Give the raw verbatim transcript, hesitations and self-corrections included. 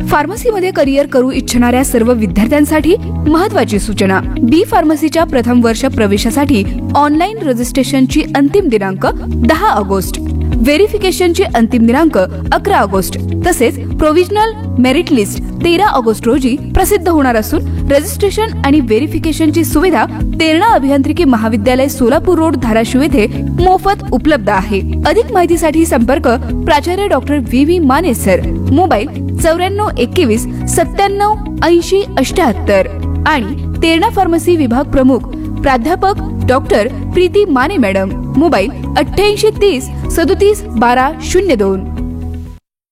फार्मसीमध्ये करिअर करू इच्छिणाऱ्या सर्व विद्यार्थ्यांसाठी महत्त्वाची सूचना. बी फार्मसीच्या प्रथम वर्ष प्रवेशासाठी ऑनलाईन रजिस्ट्रेशनची अंतिम दिनांक दहा ऑगस्ट, व्हेरिफिकेशनची अंतिम दिनांक अकरा ऑगस्ट तसेच प्रोव्हिजनल मेरिट लिस्ट तेरा ऑगस्ट रोजी प्रसिद्ध होणार असून रजिस्ट्रेशन आणि व्हेरिफिकेशनची सुविधा तेरणा अभियांत्रिकी महाविद्यालय सोलापूर रोड धाराशिव येथे मोफत उपलब्ध आहे. अधिक माहितीसाठी संपर्क प्राचार्य doctor V V Mane sir, mobile चौऱ्याण्णव एकवीस सत्त्याण्णव ऐंशी अठ्याहत्तर आणि तेरणा फार्मसी विभाग प्रमुख प्राध्यापक doctor Preeti Mane madam, mobile अठ्ठ्याऐंशी तीस सदोतीस बारा शून्य दोन.